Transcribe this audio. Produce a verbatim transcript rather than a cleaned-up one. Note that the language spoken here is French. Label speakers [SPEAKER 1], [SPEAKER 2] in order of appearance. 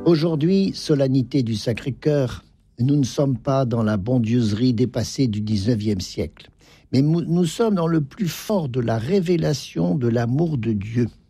[SPEAKER 1] Aujourd'hui, solennité du Sacré-Cœur, nous ne sommes pas dans la bondieuserie dépassée du dix-neuvième siècle, mais nous sommes dans le plus fort de la révélation de l'amour de Dieu.